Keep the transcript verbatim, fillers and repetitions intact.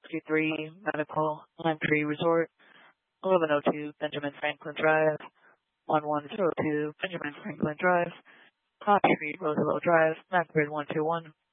sixty-three Medical Lime Tree Resort, eleven oh two Benjamin Franklin Drive, eleven oh two Benjamin Franklin Drive, Hot Street, Roosevelt Drive, MacGrid one two one.